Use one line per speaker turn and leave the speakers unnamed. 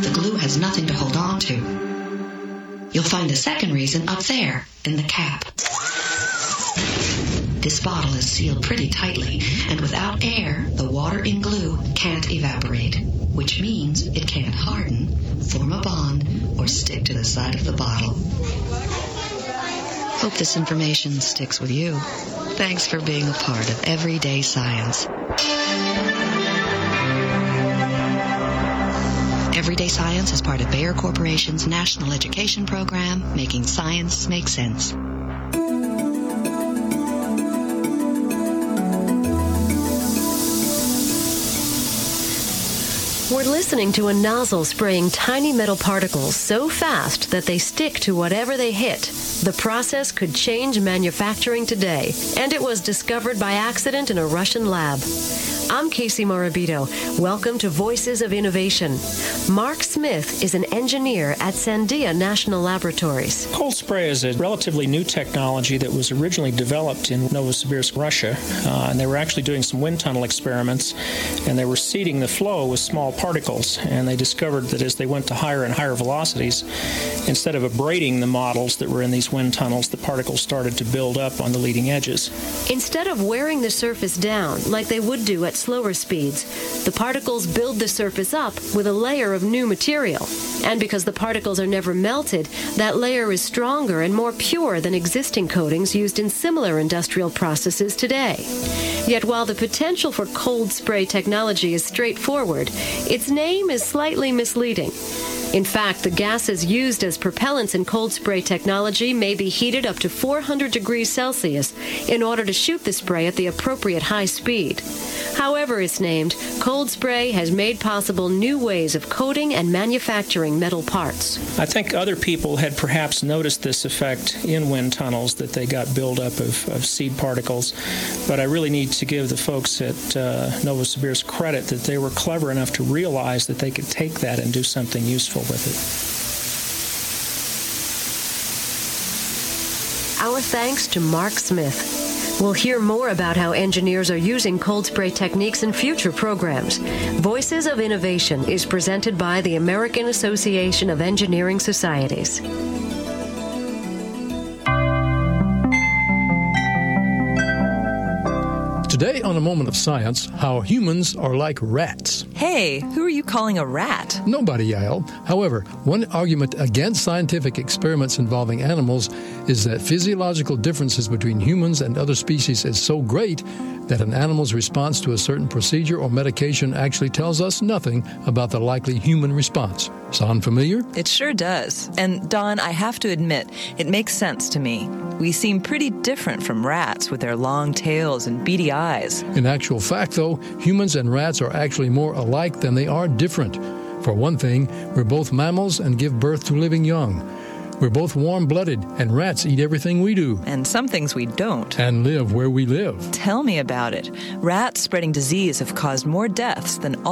The glue has nothing to hold on to. You'll find a second reason up there in the cap. This bottle is sealed pretty tightly, and without air, the water in glue can't evaporate, which means it can't harden, form a bond, or stick to the side of the bottle. Hope this information sticks with you. Thanks for being a part of Everyday Science. Everyday Science is part of Bayer Corporation's National Education Program, making science make sense.
We're listening to a nozzle spraying tiny metal particles so fast that they stick to whatever they hit. The process could change manufacturing today, and it was discovered by accident in a Russian lab. I'm Casey Morabito. Welcome to Voices of Innovation. Mark Smith is an engineer at Sandia National Laboratories.
Cold spray is a relatively new technology that was originally developed in Novosibirsk, Russia, and they were actually doing some wind tunnel experiments, and they were seeding the flow with small particles, and they discovered that as they went to higher and higher velocities, instead of abrading the models that were in these wind tunnels, the particles started to build up on the leading edges.
Instead of wearing the surface down like they would do at slower speeds, the particles build the surface up with a layer of new material. And because the particles are never melted, that layer is stronger and more pure than existing coatings used in similar industrial processes today. Yet while the potential for cold spray technology is straightforward, its name is slightly misleading. In fact, the gases used as propellants in cold spray technology may be heated up to 400 degrees Celsius in order to shoot the spray at the appropriate high speed. However it's named, cold spray has made possible new ways of coating and manufacturing metal parts.
I think other people had perhaps noticed this effect in wind tunnels, that they got buildup of seed particles, but I really need to give the folks at Novosibirsk credit that they were clever enough to realize that they could take that and do something useful with it.
Our thanks to Mark Smith. We'll hear more about how engineers are using cold spray techniques in future programs. Voices of Innovation is presented by the American Association of Engineering Societies.
Today on A Moment of Science, how humans are like rats.
Hey, who are you calling a rat?
Nobody, Yael. However, one argument against scientific experiments involving animals is that physiological differences between humans and other species is so great that an animal's response to a certain procedure or medication actually tells us nothing about the likely human response. Sound familiar?
It sure does. And Don, I have to admit, it makes sense to me. We seem pretty different from rats with their long tails and beady eyes.
In actual fact, though, humans and rats are actually more alike than they are different. For one thing, we're both mammals and give birth to living young. We're both warm-blooded, and rats eat everything we do.
And some things we don't.
And live where we live.
Tell me about it. Rats spreading disease have caused more deaths than